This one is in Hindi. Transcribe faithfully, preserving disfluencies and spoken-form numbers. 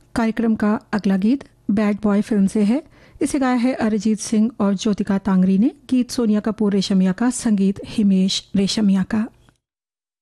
कार्यक्रम का अगला गीत बैड बॉय फिल्म से है। इसे गाया है अरिजीत सिंह और ज्योतिका तांगरी ने। गीत सोनिया कपूर रेशमिया का, संगीत हिमेश रेशमिया का।